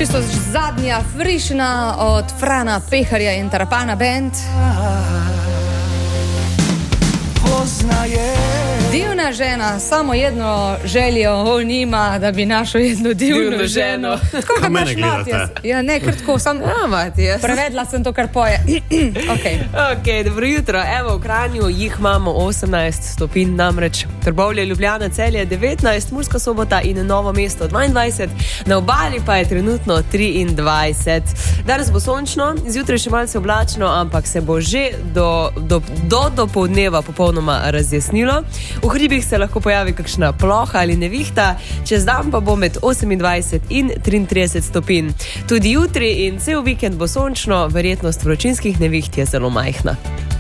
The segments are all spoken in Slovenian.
čisto zadnja frišna od Frana Peharja in Tarapana Band. Divna žena, samo jedno željo nima, da bi našel jedno divno ženo. Tako kot mene gledate. Ja, ne, kratko, sam prevedla sem to, kar poje. Ok, dobro jutro. Evo, v Kranju jih imamo 18 stopinj, namreč Trbovlje, Ljubljana, Celje 19, Murska Sobota in Novo mesto 22, na obali pa je trenutno 23. Danes bo sončno, zjutraj še malce oblačno, ampak se bo že do poldneva popolnoma razjasnilo. V hribih se lahko pojavi kakšna ploha ali nevihta, čez dan pa bo med 28 in 33 stopinj. Tudi jutri in cel vikend bo sončno, verjetnost vročinskih neviht je zelo majhna.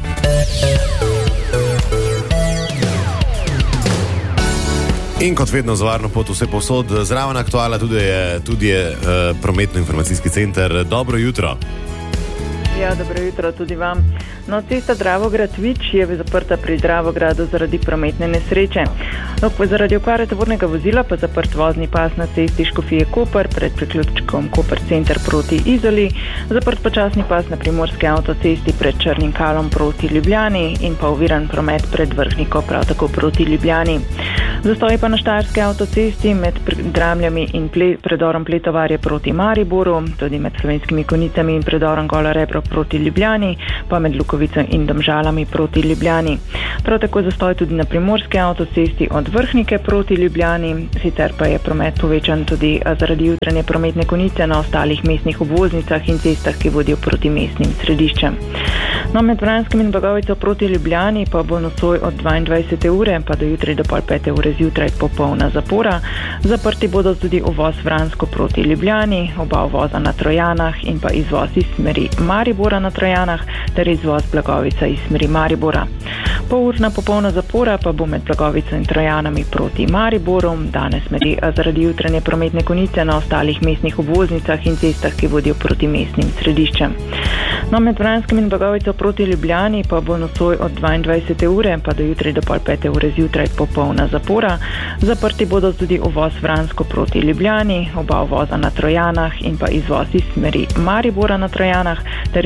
In kot vedno za varno pot vse povsod, zraven aktuala tudi je prometno-informacijski center. Dobro jutro. Ja, dobro jutro tudi vam. No, cesta Dravograd-Vič je zaprta pri Dravogradu zaradi prometne nesreče. No, zaradi okvare tovornega vozila pa zaprt vozni pas na cesti Škofije-Koper pred priključkom Koper center proti Izoli, zaprt počasni pas na primorski avtocesti pred Črnim Kalom proti Ljubljani in pa oviran promet pred Vrhniko prav tako proti Ljubljani. Zastoj pa na Štajerski avtocesti med Dramljami in predorom Pletovarje proti Mariboru, tudi med Slovenskimi Konicami in predorom Gola Rebro proti Ljubljani, pa med Lukovico in Domžalami proti Ljubljani. Prav tako zastoj tudi na primorski avtocesti od Vrhnike proti Ljubljani, sicer pa je promet povečan tudi zaradi jutranje prometne konice na ostalih mestnih obvoznicah in cestah, ki vodijo proti mestnim središčem. No, med Vranskim in Bogovico proti Ljubljani pa bo nocoj od 22. ure pa do jutri do pol 5. ure zjutraj popolna zapora. Zaprti bodo tudi uvoz Vransko proti Ljubljani, oba uvoza na Trojanah in pa izvoz iz smeri Maribora na Trojanah ter izvoz Blagovica iz smeri Maribora. Polurna popolna zapora pa bo med Blagovico in Trojanami proti Mariboru, danes zaradi jutranje prometne konice na ostalih mestnih obvoznicah in cestah, ki vodijo proti mestnim središčem. No, med Vranskim in Bogovico proti Ljubljani pa bo nocoj od 22. ure pa do jutri do pol 5. ure zjutraj popolna zapora. Zaprti bodo tudi uvoz Vransko proti Ljubljani, oba uvoza na Trojanah in pa izvoz iz smeri Maribora na Trojanah ter